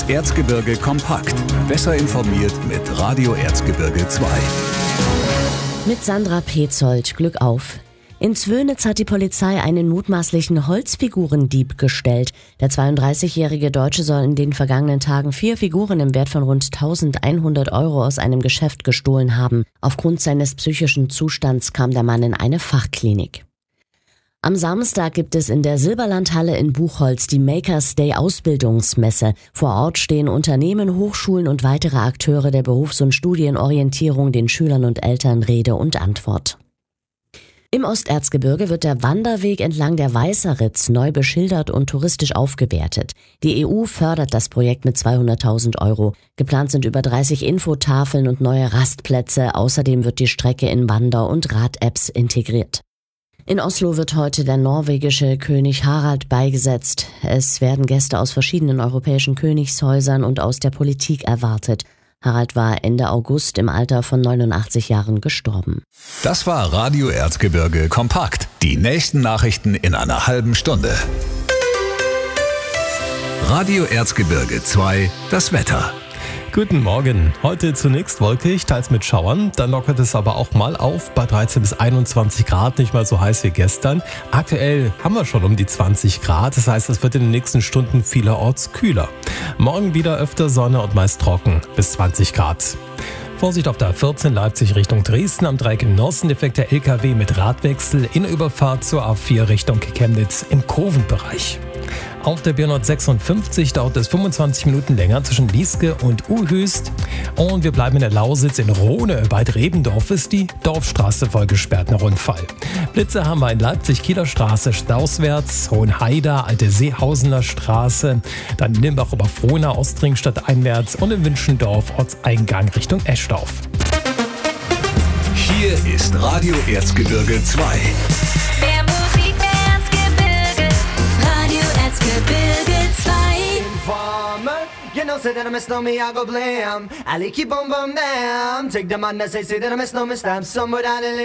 Das Erzgebirge kompakt. Besser informiert mit Radio Erzgebirge 2. Mit Sandra Petzold, Glück auf. In Zwönitz hat die Polizei einen mutmaßlichen Holzfigurendieb gestellt. Der 32-jährige Deutsche soll in den vergangenen Tagen 4 Figuren im Wert von rund 1.100 Euro aus einem Geschäft gestohlen haben. Aufgrund seines psychischen Zustands kam der Mann in eine Fachklinik. Am Samstag gibt es in der Silberlandhalle in Buchholz die Makers Day Ausbildungsmesse. Vor Ort stehen Unternehmen, Hochschulen und weitere Akteure der Berufs- und Studienorientierung den Schülern und Eltern Rede und Antwort. Im Osterzgebirge wird der Wanderweg entlang der Weißeritz neu beschildert und touristisch aufgewertet. Die EU fördert das Projekt mit 200.000 Euro. Geplant sind über 30 Infotafeln und neue Rastplätze. Außerdem wird die Strecke in Wander- und Rad-Apps integriert. In Oslo wird heute der norwegische König Harald beigesetzt. Es werden Gäste aus verschiedenen europäischen Königshäusern und aus der Politik erwartet. Harald war Ende August im Alter von 89 Jahren gestorben. Das war Radio Erzgebirge kompakt. Die nächsten Nachrichten in einer halben Stunde. Radio Erzgebirge 2, das Wetter. Guten Morgen. Heute zunächst wolkig, teils mit Schauern. Dann lockert es aber auch mal auf bei 13 bis 21 Grad, nicht mal so heiß wie gestern. Aktuell haben wir schon um die 20 Grad, das heißt, es wird in den nächsten Stunden vielerorts kühler. Morgen wieder öfter Sonne und meist trocken, bis 20 Grad. Vorsicht auf der A14 Leipzig Richtung Dresden, am Dreieck im Norsten defekter LKW mit Radwechsel in der Überfahrt zur A4 Richtung Chemnitz im Kurvenbereich. Auf der B156 dauert es 25 Minuten länger zwischen Lieske und Uhüst. Und wir bleiben in der Lausitz in Rohne. Bei Drebendorf ist die Dorfstraße vollgesperrt nach Unfall. Blitze haben wir in Leipzig, Kieler Straße stauwärts, Hohenhaida, Alte Seehausener Straße, dann in Limbach über Frohna, Ostringstadt einwärts und in Wünschendorf Ortseingang Richtung Eschdorf. Hier ist Radio Erzgebirge 2. Mehr Musik, mehr Erzgebirge. Radio Erzgebirge 2. Informer, you know, say that I miss no me, I go blam. I keep on bum down. Take the man that say that I miss no me, stamp somewhere down in